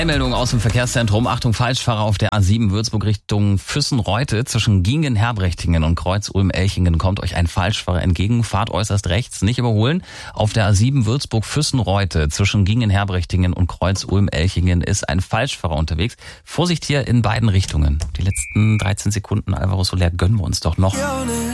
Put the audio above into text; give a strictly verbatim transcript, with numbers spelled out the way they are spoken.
Eilmeldung aus dem Verkehrszentrum. Achtung, Falschfahrer auf der A sieben Würzburg Richtung Füssen-Reute. Zwischen Gingen-Herbrechtingen und Kreuz-Ulm-Elchingen kommt euch ein Falschfahrer entgegen. Fahrt äußerst rechts, nicht überholen. Auf der A sieben Würzburg-Füssen-Reute zwischen Gingen-Herbrechtingen und Kreuz-Ulm-Elchingen ist ein Falschfahrer unterwegs. Vorsicht hier in beiden Richtungen. Die letzten dreizehn Sekunden, Alvaro Soler, gönnen wir uns doch noch.